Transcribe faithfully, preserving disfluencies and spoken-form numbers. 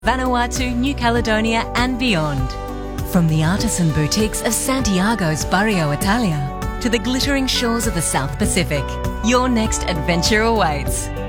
Vanuatu, New Caledonia and beyond. From the artisan boutiques of Santiago's Barrio Italia to the glittering shores of the South Pacific, your next adventure awaits.